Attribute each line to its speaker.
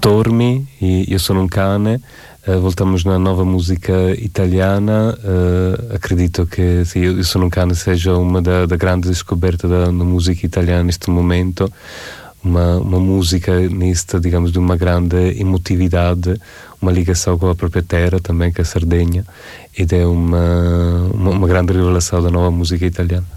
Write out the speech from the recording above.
Speaker 1: Stormy e Io sono un cane. Voltamos na nova música italiana. Acredito que sim, Io sono un cane seja uma da grande descoberta da música italiana neste momento. Uma música nesta, digamos, de uma grande emotividade, uma ligação com a própria terra também, que é a Sardenha, e é uma grande revelação da nova música italiana.